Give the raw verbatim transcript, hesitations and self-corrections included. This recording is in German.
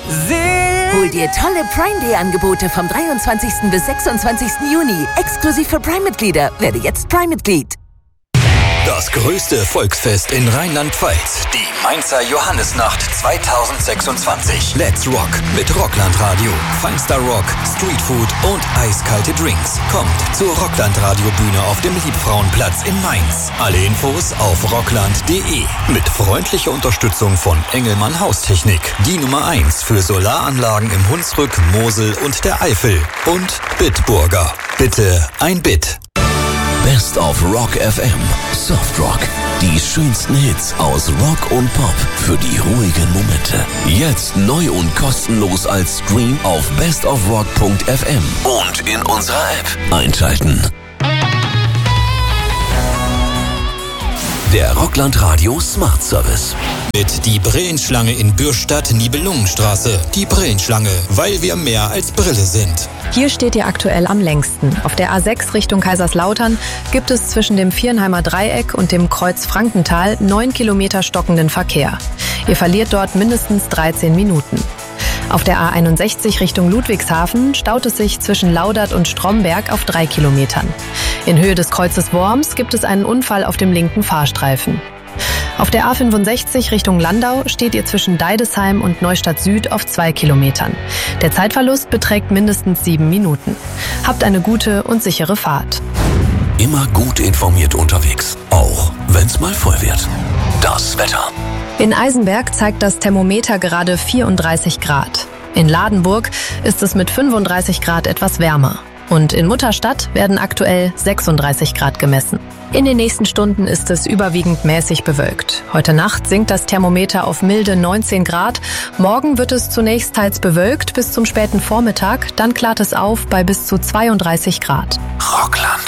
Hol dir tolle Prime Day Angebote vom dreiundzwanzigsten bis sechsundzwanzigsten Juni. Exklusiv für Prime-Mitglieder. Werde jetzt Prime-Mitglied. Das größte Volksfest in Rheinland-Pfalz, die Mainzer Johannisnacht zweitausendsechsundzwanzig. Let's Rock mit Rocklandradio. Feinster Rock, Streetfood und eiskalte Drinks. Kommt zur Rocklandradio-Bühne auf dem Liebfrauenplatz in Mainz. Alle Infos auf rockland punkt de. Mit freundlicher Unterstützung von Engelmann Haustechnik. Die Nummer eins für Solaranlagen im Hunsrück, Mosel und der Eifel. Und Bitburger. Bitte ein Bit. Best of Rock F M. Soft Rock. Die schönsten Hits aus Rock und Pop für die ruhigen Momente. Jetzt neu und kostenlos als Stream auf best of rock punkt f m und in unserer App einschalten. Der Rocklandradio Smart Service. Mit die Brillenschlange in Bürstadt-Nibelungenstraße. Die Brillenschlange, weil wir mehr als Brille sind. Hier steht ihr aktuell am längsten. Auf der A sechs Richtung Kaiserslautern gibt es zwischen dem Viernheimer Dreieck und dem Kreuz Frankenthal neun Kilometer stockenden Verkehr. Ihr verliert dort mindestens dreizehn Minuten. Auf der A einundsechzig Richtung Ludwigshafen staut es sich zwischen Laudert und Stromberg auf drei Kilometern. In Höhe des Kreuzes Worms gibt es einen Unfall auf dem linken Fahrstreifen. Auf der A fünfundsechzig Richtung Landau steht ihr zwischen Deidesheim und Neustadt Süd auf zwei Kilometern. Der Zeitverlust beträgt mindestens sieben Minuten. Habt eine gute und sichere Fahrt. Immer gut informiert unterwegs, auch wenn's mal voll wird. Das Wetter. In Eisenberg zeigt das Thermometer gerade vierunddreißig Grad. In Ladenburg ist es mit fünfunddreißig Grad etwas wärmer. Und in Mutterstadt werden aktuell sechsunddreißig Grad gemessen. In den nächsten Stunden ist es überwiegend mäßig bewölkt. Heute Nacht sinkt das Thermometer auf milde neunzehn Grad. Morgen wird es zunächst teils bewölkt bis zum späten Vormittag. Dann klart es auf bei bis zu zweiunddreißig Grad. Rockland.